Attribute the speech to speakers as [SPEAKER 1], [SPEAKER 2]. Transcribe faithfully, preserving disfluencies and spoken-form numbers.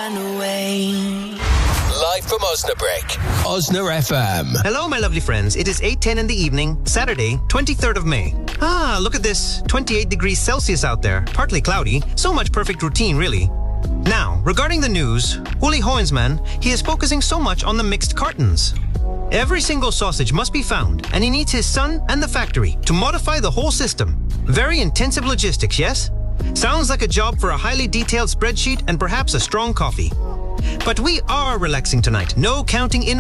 [SPEAKER 1] find a way.
[SPEAKER 2] Live from Osnabrück, Osna F M.
[SPEAKER 3] Hello, my lovely friends. It is eight ten in the evening, Saturday, twenty-third of May. Ah, look at this. twenty-eight degrees Celsius out there. Partly cloudy. So much perfect routine, really. Now, regarding the news, Uli Hoensman, he is focusing so much on the mixed cartons. Every single sausage must be found, and he needs his son and the factory to modify the whole system. Very intensive logistics, yes? Sounds like a job for a highly detailed spreadsheet and perhaps a strong coffee. But we are relaxing tonight. No counting in